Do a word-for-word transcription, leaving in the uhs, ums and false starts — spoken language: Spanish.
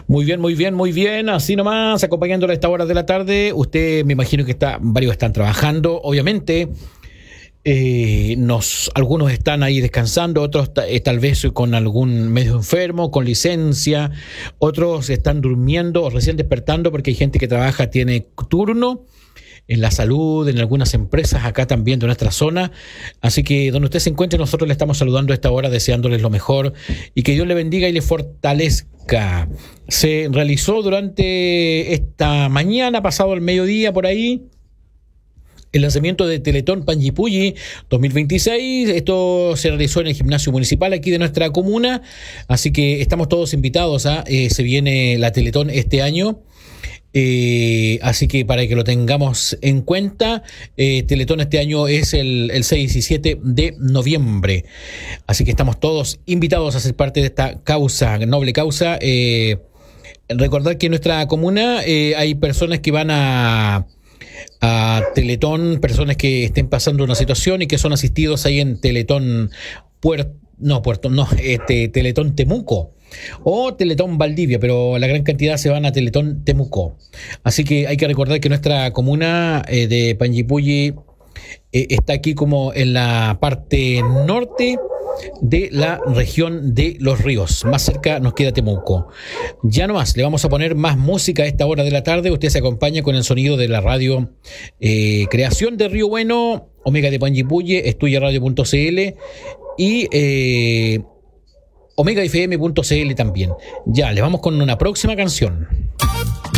Muy bien, muy bien, muy bien. Así nomás, acompañándole a esta hora de la tarde. Usted, me imagino que está, varios están trabajando, obviamente. Eh, nos, algunos están ahí descansando, otros ta- eh, tal vez con algún medio enfermo, con licencia, otros están durmiendo o recién despertando porque hay gente que trabaja, tiene turno en la salud, en algunas empresas acá también de nuestra zona. Así que donde usted se encuentre, nosotros le estamos saludando a esta hora, deseándoles lo mejor y que Dios le bendiga y le fortalezca. Se realizó durante esta mañana, pasado el mediodía por ahí, el lanzamiento de Teletón Panguipulli dos mil veintiséis. Esto se realizó en el gimnasio municipal aquí de nuestra comuna, así que estamos todos invitados a, eh, se viene la Teletón este año. Eh, así que para que lo tengamos en cuenta, eh, Teletón este año es el, el seis y siete de noviembre. Así que estamos todos invitados a ser parte de esta causa, noble causa. Eh, recordar que en nuestra comuna eh, hay personas que van a, a Teletón, personas que estén pasando una situación y que son asistidos ahí en Teletón Puerto, no, Puerto, no, este, Teletón Temuco o Teletón Valdivia, pero la gran cantidad se van a Teletón Temuco. Así que hay que recordar que nuestra comuna eh, de Panguipulli eh, está aquí como en la parte norte de la región de Los Ríos. Más cerca nos queda Temuco. Ya no más, le vamos a poner más música a esta hora de la tarde. Usted se acompaña con el sonido de la radio eh, Creación de Río Bueno, Omega de Panguipulli, estudia radio punto c l y eh, omega f m punto c l también. Ya, le vamos con una próxima canción.